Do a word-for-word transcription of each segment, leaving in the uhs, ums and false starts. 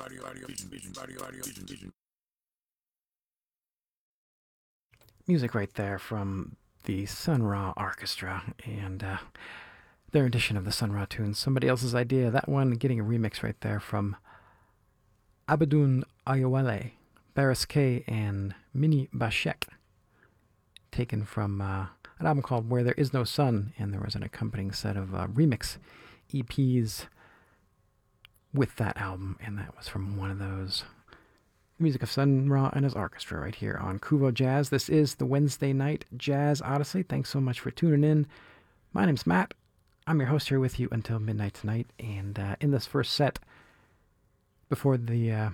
Music right there from the Sun Ra Orchestra and uh, their edition of the Sun Ra tunes. Somebody else's idea. That one getting a remix right there from Abedun Ayowale, Barris K, and Mini Bashek, taken from uh, an album called Where There Is No Sun, and there was an accompanying set of uh, remix E Ps with that album, and that was from one of those. The music of Sun Ra and his orchestra right here on Kuvo Jazz. This is the Wednesday Night Jazz Odyssey. Thanks so much for tuning in. My name's Matt. I'm your host here with you until midnight tonight, and uh, in this first set, before the uh,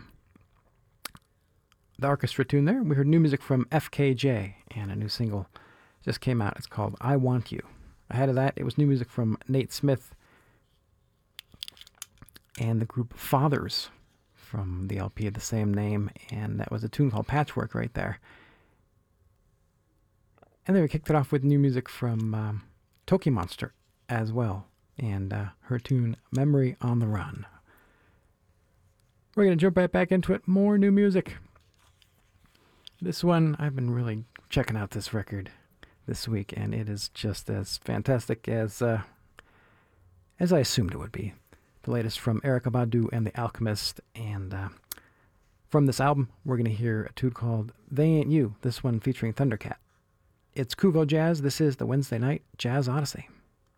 the orchestra tune there, we heard new music from F K J, and a new single just came out. It's called I Want You. Ahead of that, it was new music from Nate Smith and the group Fathers from the L P of the same name, and that was a tune called Patchwork right there. And then we kicked it off with new music from um, Toki Monster as well, and uh, her tune Memory on the Run. We're going to jump right back into it. More new music. This one, I've been really checking out this record this week, and it is just as fantastic as uh, as I assumed it would be. The latest from Erykah Badu and The Alchemist, and uh, from this album, we're going to hear a tune called They Ain't You, this one featuring Thundercat. It's Kuvo Jazz. This is the Wednesday Night Jazz Odyssey.